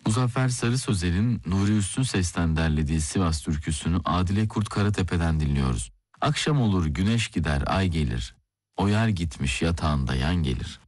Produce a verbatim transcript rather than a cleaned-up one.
Muzaffer Sarı Sözel'in Nuri Üstün Ses'ten derlediği Sivas türküsünü Adile Kurt Karatepe'den dinliyoruz. Akşam olur güneş gider ay gelir, o yer gitmiş yatağında yan gelir.